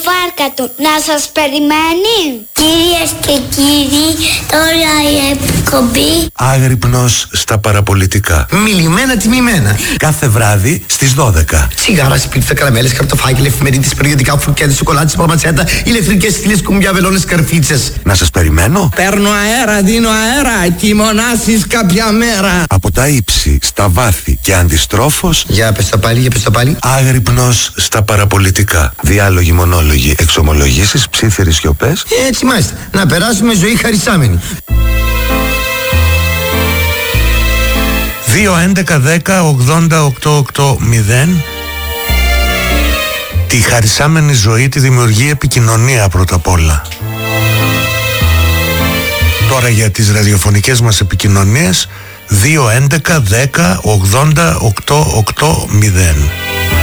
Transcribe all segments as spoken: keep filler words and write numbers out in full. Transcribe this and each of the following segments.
βάρκα του να σας περιμένει. Κυρίες και κύριοι, τώρα η εκπομπή Άγρυπνος στα παραπολιτικά. Μιλημένα τιμημένα. Κάθε βράδυ στις δώδεκα. Σιγάρα, πίτσα, καραμέλες, καρτοφάκια, εφημερίδες, περιοδικά, φρουκέδες, σοκολάτες, παρματσέτα, ηλεκτρικές στήλες, κουμπιά, βελόνες, καρφίτσες. Να σας περιμένω. Παίρνω αέρα, δίνω αέρα, κοιμονάσεις κάποια μέρα. Από τα ύψη, στα βάθη και αντιστρόφως. Για πες τα πάλι, για πες τα πάλι. Άγρυπνος στα παραπολιτικά. Διάλογοι, μονόλογοι, εξομολογήσεις, ψήθυρες σιωπές. Έτσι μάλιστα. Να περάσουμε ζωή χαρισάμενη. δύο έντεκα δέκα ογδόντα οκτώ οκτώ μηδέν. Τη χαρισάμενη ζωή τη δημιουργεί επικοινωνία πρώτα απ' όλα. Τώρα για τις ραδιοφωνικές μας επικοινωνίες δύο έντεκα δέκα ογδόντα οκτώ οκτώ μηδέν.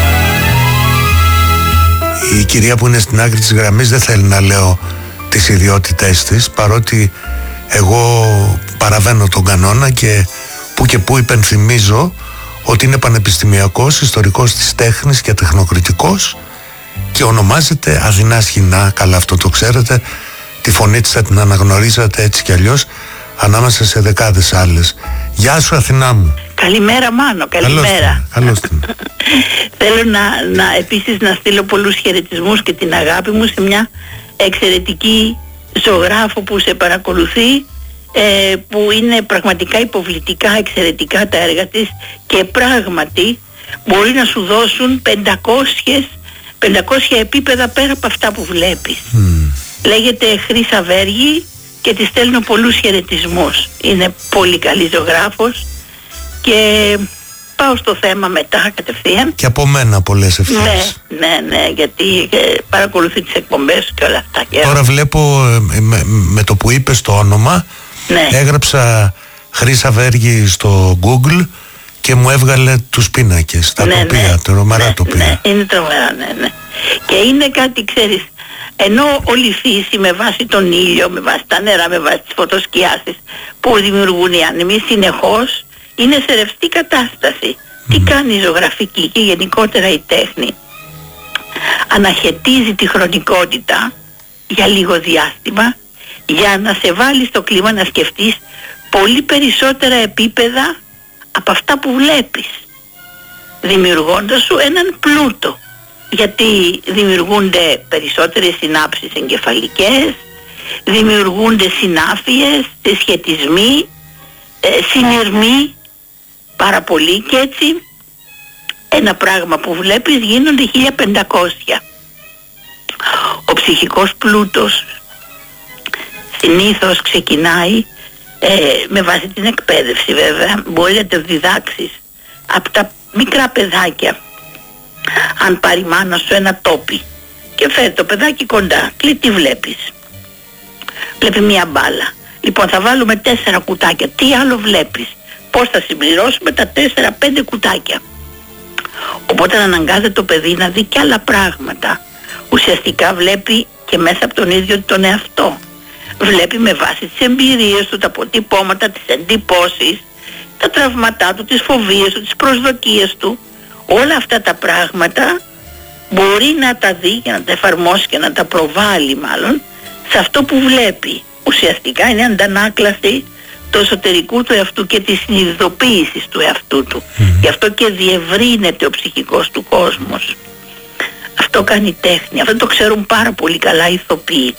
Η κυρία που είναι στην άκρη της γραμμής δεν θέλει να λέω τις ιδιότητές της, παρότι εγώ παραβαίνω τον κανόνα και που και που υπενθυμίζω ότι είναι πανεπιστημιακός, ιστορικός της τέχνης και τεχνοκριτικός και ονομάζεται Αδεινά Σχοινά. Καλά, αυτό το ξέρετε, τη φωνή της θα την αναγνωρίζατε έτσι κι αλλιώς ανάμεσα σε δεκάδες άλλες. Γεια σου Αθηνά μου. Καλημέρα Μάνο, καλημέρα. Καλώς την. Θέλω να, να επίσης να στείλω πολλούς χαιρετισμούς και την αγάπη μου σε μια εξαιρετική ζωγράφο που σε παρακολουθεί, ε, που είναι πραγματικά υποβλητικά εξαιρετικά τα έργα της και πράγματι μπορεί να σου δώσουν πεντακόσια επίπεδα πέρα από αυτά που βλέπεις. Mm. Λέγεται Χρύσα Βέργη και της στέλνω πολλούς χαιρετισμούς. Είναι πολύ καλή ζωγράφος και πάω στο θέμα μετά κατευθείαν. Και από μένα πολλές ευχές. Ναι, ναι, ναι, γιατί ε, παρακολουθεί τις εκπομπές και όλα αυτά. Και τώρα βλέπω ε, με, με το που είπες το όνομα, ναι, έγραψα Χρύσα Βέργη στο Google και μου έβγαλε τους πίνακες, τα ναι, τοπία, ναι, τρομερά ναι, τοπία. Ναι, είναι τρομερά, ναι, ναι. Και είναι κάτι, ξέρεις, ενώ όλη η φύση με βάση τον ήλιο, με βάση τα νερά, με βάση τις φωτοσκιάσεις που δημιουργούν οι άνεμοι συνεχώς, είναι σε ρευστή κατάσταση. Mm. Τι κάνει η ζωγραφική και γενικότερα η τέχνη? Αναχαιτίζει τη χρονικότητα για λίγο διάστημα για να σε βάλει στο κλίμα να σκεφτείς πολύ περισσότερα επίπεδα από αυτά που βλέπεις, δημιουργώντας σου έναν πλούτο, γιατί δημιουργούνται περισσότερες συνάψεις εγκεφαλικές, δημιουργούνται συνάφειες, συσχετισμοί, ε, συνειρμοί, πάρα πολύ, και έτσι ένα πράγμα που βλέπεις γίνονται χίλια πεντακόσια. Ο ψυχικός πλούτος συνήθως ξεκινάει ε, με βάση την εκπαίδευση, βέβαια. Μπορεί να το διδάξεις από τα μικρά παιδάκια. Αν πάρει μάνα σου ένα τόπι και φέρει το παιδάκι κοντά, κλεί, τι βλέπεις? Βλέπει μια μπάλα. Λοιπόν, θα βάλουμε τέσσερα κουτάκια. Τι άλλο βλέπεις? Πώς θα συμπληρώσουμε τα τέσσερα πέντε κουτάκια? Οπότε αναγκάζεται το παιδί να δει και άλλα πράγματα. Ουσιαστικά βλέπει και μέσα από τον ίδιο τον εαυτό. Βλέπει με βάση τις εμπειρίες του, τα αποτυπώματα, τις εντυπώσεις, τα τραυματά του, τις φοβίες του, τις προσδοκίες του. Όλα αυτά τα πράγματα μπορεί να τα δει και να τα εφαρμόσει και να τα προβάλλει μάλλον σε αυτό που βλέπει. Ουσιαστικά είναι αντανάκλαση του εσωτερικού του εαυτού και της συνειδητοποίησης του εαυτού του. Mm. Γι' αυτό και διευρύνεται ο ψυχικός του κόσμος. Αυτό κάνει τέχνη. Αυτό το ξέρουν πάρα πολύ καλά οι ηθοποιοί.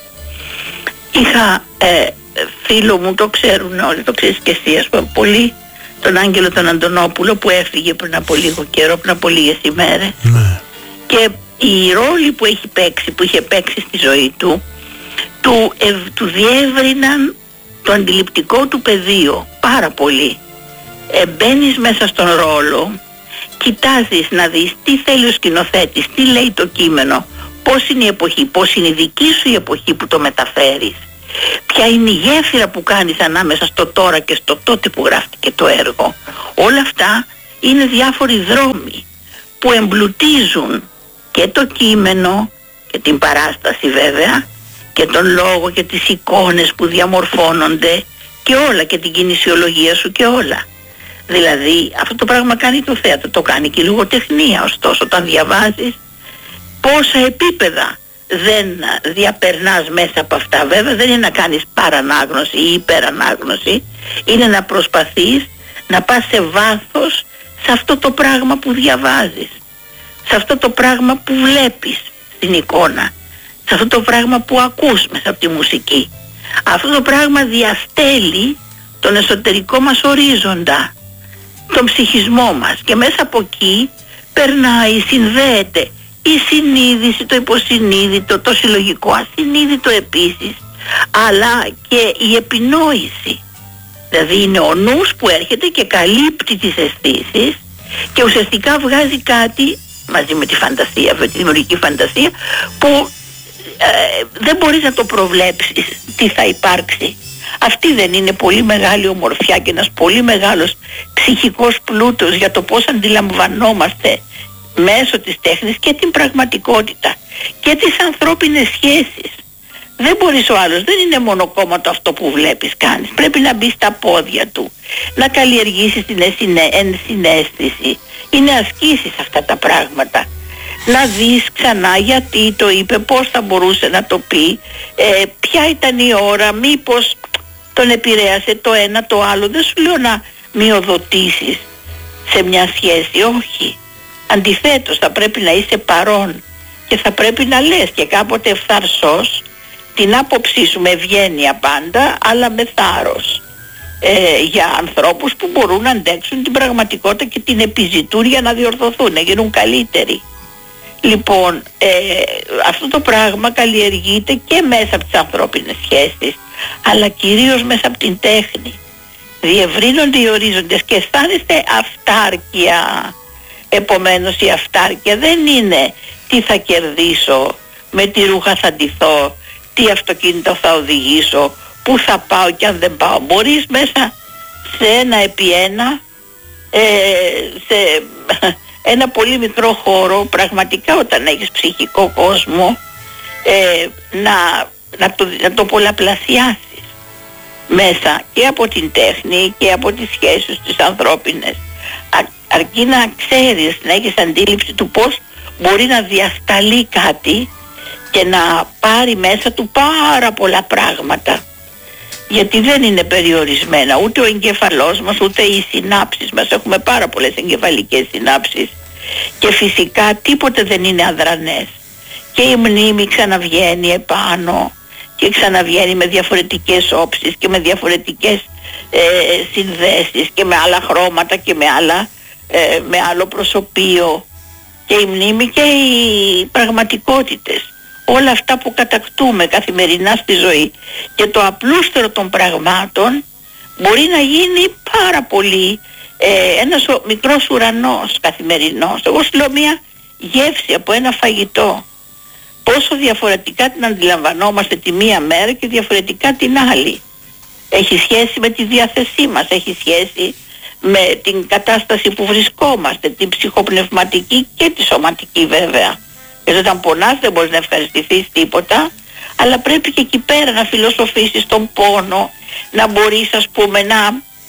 Είχα ε, φίλο μου, το ξέρουν όλοι, το ξέρεις και εσύ, ας πούμε, πολύ, τον Άγγελο τον Αντωνόπουλο, που έφυγε πριν από λίγο καιρό, πριν από λίγες ημέρες. Mm. Και οι ρόλοι που έχει παίξει, που είχε παίξει στη ζωή του, του, ε, του διεύρυναν το αντιληπτικό του πεδίο πάρα πολύ. Ε, μπαίνεις μέσα στον ρόλο, κοιτάζεις να δεις τι θέλει ο σκηνοθέτης, τι λέει το κείμενο, πώς είναι η εποχή, πώς είναι η δική σου η εποχή που το μεταφέρεις, ποια είναι η γέφυρα που κάνεις ανάμεσα στο τώρα και στο τότε που γράφτηκε το έργο. Όλα αυτά είναι διάφοροι δρόμοι που εμπλουτίζουν και το κείμενο και την παράσταση, βέβαια, και τον λόγο και τις εικόνες που διαμορφώνονται και όλα, και την κινησιολογία σου και όλα. Δηλαδή αυτό το πράγμα κάνει το θέατρο, το κάνει και η λογοτεχνία. Ωστόσο όταν διαβάζεις πόσα επίπεδα δεν διαπερνάς μέσα από αυτά. Βέβαια δεν είναι να κάνεις παρανάγνωση ή υπερανάγνωση, είναι να προσπαθείς να πας σε βάθος σε αυτό το πράγμα που διαβάζεις, σε αυτό το πράγμα που βλέπεις στην εικόνα, σε αυτό το πράγμα που ακούς μέσα από τη μουσική. Αυτό το πράγμα διαστέλει τον εσωτερικό μας ορίζοντα, τον ψυχισμό μας, και μέσα από εκεί περνάει, συνδέεται η συνείδηση, το υποσυνείδητο, το συλλογικό ασυνείδητο επίσης, αλλά και η επινόηση. Δηλαδή είναι ο νους που έρχεται και καλύπτει τις αισθήσεις και ουσιαστικά βγάζει κάτι μαζί με τη φαντασία, με τη δημιουργική φαντασία, που ε, δεν μπορείς να το προβλέψεις τι θα υπάρξει. Αυτή δεν είναι πολύ μεγάλη ομορφιά και ένας πολύ μεγάλος ψυχικός πλούτος για το πώς αντιλαμβανόμαστε μέσω της τέχνης και την πραγματικότητα και τις ανθρώπινες σχέσεις. Δεν μπορείς, ο άλλος δεν είναι μονοκόμματο αυτό που βλέπεις κάνεις. Πρέπει να μπει στα πόδια του, να καλλιεργήσεις την ενσυναίσθηση. Είναι ασκήσεις αυτά τα πράγματα. Να δεις ξανά γιατί το είπε, πώς θα μπορούσε να το πει, ε, ποια ήταν η ώρα, μήπως τον επηρέασε το ένα το άλλο. Δεν σου λέω να μειοδοτήσεις σε μια σχέση, όχι. Αντιθέτως θα πρέπει να είσαι παρόν και θα πρέπει να λες και κάποτε ευθαρσός την άποψή σου, με ευγένεια πάντα, αλλά με θάρρος, ε, για ανθρώπους που μπορούν να αντέξουν την πραγματικότητα και την επιζητούν για να διορθωθούν, να γίνουν καλύτεροι. Λοιπόν, ε, αυτό το πράγμα καλλιεργείται και μέσα από τις ανθρώπινες σχέσεις, αλλά κυρίως μέσα από την τέχνη. Διευρύνονται οι ορίζοντες και αισθάνεστε αυτάρκεια. Επομένως η αυτάρκεια δεν είναι τι θα κερδίσω, με τι ρούχα θα ντυθώ, τι αυτοκίνητο θα οδηγήσω, πού θα πάω και αν δεν πάω. Μπορείς μέσα σε ένα επί ένα, ε, σε ένα πολύ μικρό χώρο, πραγματικά όταν έχεις ψυχικό κόσμο, ε, να, να, το, να το πολλαπλασιάσεις μέσα και από την τέχνη και από τις σχέσεις τις ανθρώπινες. Α, αρκεί να ξέρεις, να έχεις αντίληψη του πώς μπορεί να διασταλεί κάτι και να πάρει μέσα του πάρα πολλά πράγματα, γιατί δεν είναι περιορισμένα ούτε ο εγκεφαλός μας ούτε οι συνάψεις μας. Έχουμε πάρα πολλές εγκεφαλικές συνάψεις και φυσικά τίποτε δεν είναι αδρανές, και η μνήμη ξαναβγαίνει επάνω και ξαναβγαίνει με διαφορετικές όψεις και με διαφορετικές ε, συνδέσεις και με άλλα χρώματα και με, άλλα, ε, με άλλο προσωπείο, και η μνήμη και οι πραγματικότητες, όλα αυτά που κατακτούμε καθημερινά στη ζωή. Και το απλούστερο των πραγμάτων μπορεί να γίνει πάρα πολύ, ε, ένας ο, μικρός ουρανός καθημερινός. Εγώ σου λέω μια γεύση από ένα φαγητό, πόσο διαφορετικά την αντιλαμβανόμαστε τη μία μέρα και διαφορετικά την άλλη. Έχει σχέση με τη διάθεσή μας, έχει σχέση με την κατάσταση που βρισκόμαστε, την ψυχοπνευματική και τη σωματική βέβαια. Γιατί όταν πονάς δεν μπορείς να ευχαριστηθείς τίποτα, αλλά πρέπει και εκεί πέρα να φιλοσοφήσεις τον πόνο, να μπορείς, ας πούμε, να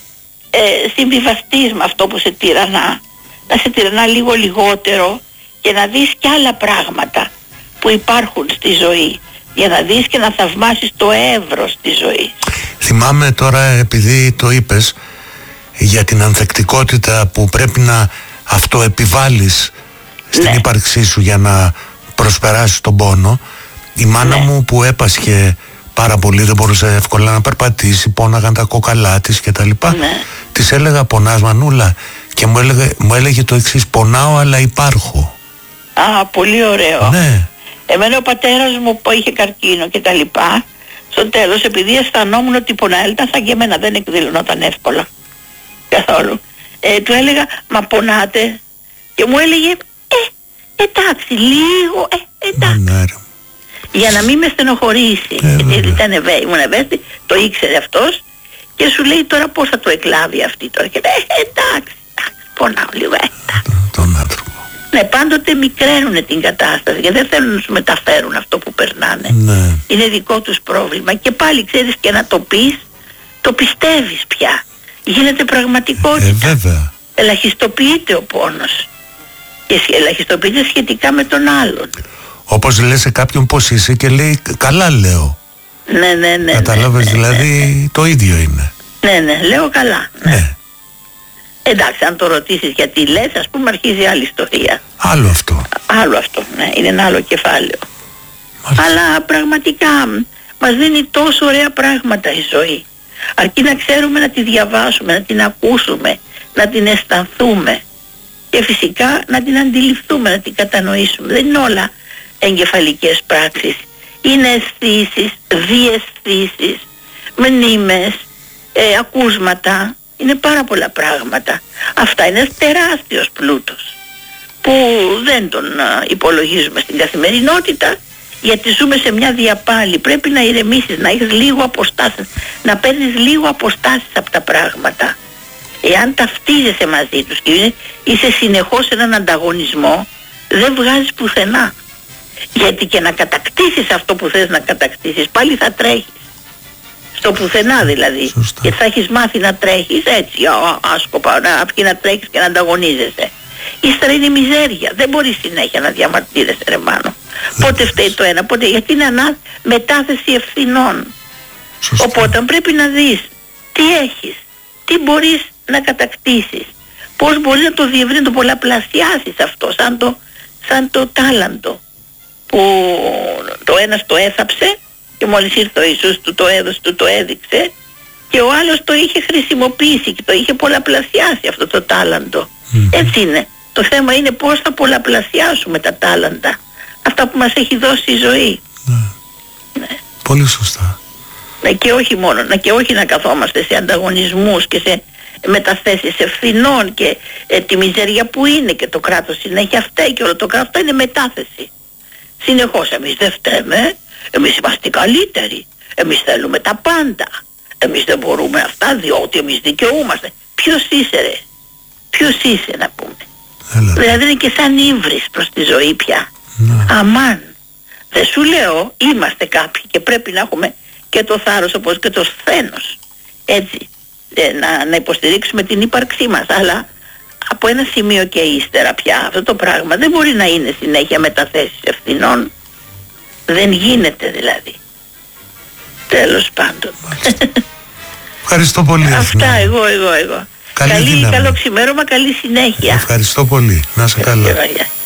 ε, συμβιβαστείς με αυτό που σε τυραννά, να σε τυραννά λίγο λιγότερο και να δεις και άλλα πράγματα που υπάρχουν στη ζωή, για να δεις και να θαυμάσεις το εύρος της ζωής. Θυμάμαι τώρα, επειδή το είπες, για την ανθεκτικότητα που πρέπει να αυτοεπιβάλλεις στην ναι. ύπαρξή σου για να προσπεράσεις τον πόνο. Η μάνα ναι. μου που έπασχε πάρα πολύ, δεν μπορούσε εύκολα να περπατήσει, πόναγαν τα κόκαλά της και τα λοιπά, ναι. της έλεγα πονάς μανούλα, και μου έλεγε, μου έλεγε το εξής, πονάω αλλά υπάρχω. Α, πολύ ωραίο. Ναι. Εμένα ο πατέρας μου που είχε καρκίνο και τα λοιπά, στο τέλος, επειδή αισθανόμουν ότι πονάει, ήταν σαν και εμένα, δεν εκδηλωνόταν εύκολα καθόλου, ε, του έλεγα μα πονάτε, και μου έλεγε ε, εντάξει, λίγο, ε, εντάξει. Ναι, για να μην με στενοχωρήσει, ε, γιατί ήταν ευαίσθητη, ήμουν ευαίσθητη, το ήξερε αυτός, και σου λέει τώρα πώς θα το εκλάβει αυτή τώρα, και λέει ε, εντάξει, εντάξει, πονάω λίγο, ε, εντάξει. Τον άνθρωπο. Ναι, πάντοτε μικραίνουν την κατάσταση και δεν θέλουν να σου μεταφέρουν αυτό που περνάνε. Ναι. Είναι δικό τους πρόβλημα, και πάλι ξέρεις, και να το πεις, το πιστεύεις πια. Γίνεται πραγματικότητα. Ε, βέβαια. Ελαχιστοποιείται ο πόνος και ελαχιστοποιείται σχετικά με τον άλλον. Όπως λες σε κάποιον πώς είσαι και λέει καλά λέω. Ναι, ναι, ναι. Κατάλαβες, ναι, ναι, δηλαδή ναι, ναι. το ίδιο είναι. Ναι, ναι, λέω καλά. Ναι. Ναι. Εντάξει, αν το ρωτήσεις γιατί λες, ας πούμε, αρχίζει άλλη ιστορία. Άλλο αυτό. Άλλο αυτό, ναι, είναι ένα άλλο κεφάλαιο. Μάλιστα. Αλλά πραγματικά μας δίνει τόσο ωραία πράγματα η ζωή. Αρκεί να ξέρουμε να τη διαβάσουμε, να την ακούσουμε, να την αισθανθούμε και φυσικά να την αντιληφθούμε, να την κατανοήσουμε. Δεν είναι όλα εγκεφαλικές πράξεις. Είναι αισθήσεις, διαισθήσεις, μνήμες, ε, ακούσματα. Είναι πάρα πολλά πράγματα. Αυτά είναι ένας τεράστιος πλούτος που δεν τον α, υπολογίζουμε στην καθημερινότητα, γιατί ζούμε σε μια διαπάλη. Πρέπει να ηρεμήσεις, να έχεις λίγο αποστάσεις, να παίρνεις λίγο αποστάσεις από τα πράγματα. Εάν ταυτίζεσαι μαζί τους και είσαι συνεχώς σε έναν ανταγωνισμό, δεν βγάζεις πουθενά. Γιατί και να κατακτήσεις αυτό που θες να κατακτήσεις, πάλι θα τρέχεις. Στο πουθενά δηλαδή. Σωστά. Και θα έχεις μάθει να τρέχεις έτσι, α, άσκοπα, να, να, να τρέχεις και να ανταγωνίζεσαι. Ύστερα είναι μιζέρια. Δεν μπορείς συνέχεια να διαμαρτύρεσαι, ρε Μάνο. Πότε φταίει το ένα, πότε, γιατί είναι ανά μετάθεση ευθυνών. Σωστά. Οπότε πρέπει να δεις τι έχεις, τι μπορείς να κατακτήσεις, πώς μπορείς να το διευρύνεις, να το πολλαπλασιάσεις αυτό, σαν το, σαν το τάλαντο που το ένας το έθαψε και μόλις ήρθε ο Ιησούς του το έδωσε, του το έδειξε, και ο άλλος το είχε χρησιμοποιήσει και το είχε πολλαπλασιάσει αυτό το τάλαντο. Mm. Έτσι είναι. Το θέμα είναι πώς θα πολλαπλασιάσουμε τα τάλαντα, αυτά που μας έχει δώσει η ζωή. Ναι. Ναι. Πολύ σωστά. Ναι, και όχι μόνο, να και όχι να καθόμαστε σε ανταγωνισμούς και σε μεταθέσεις ευθυνών και ε, τη μιζέρια που είναι και το κράτος συνέχεια φταίει και όλο το κράτος, αυτό είναι μετάθεση. Συνεχώς εμείς δεν φταίμε, εμείς είμαστε καλύτεροι, εμείς θέλουμε τα πάντα, εμείς δεν μπορούμε αυτά διότι εμείς δικαιούμαστε. Ποιος είσαι ρε, ποιος είσαι να πούμε. Έλα. Δηλαδή είναι και σαν ύβρις προς τη ζωή πια. Ναι. Αμάν. Δεν σου λέω, είμαστε κάποιοι και πρέπει να έχουμε και το θάρρος όπως και το σθένος. Έτσι. Ε, να, να υποστηρίξουμε την ύπαρξή μας. Αλλά από ένα σημείο και ύστερα πια αυτό το πράγμα δεν μπορεί να είναι συνέχεια μεταθέσεις ευθυνών. Δεν γίνεται δηλαδή. Τέλος πάντων. Ευχαριστώ πολύ. Αυτά Αθηνά. εγώ, εγώ, εγώ. Καλή Καλή, δύναμη. καλό ξημέρωμα, καλή συνέχεια. Ευχαριστώ πολύ. Να είσαι καλά. Γεια.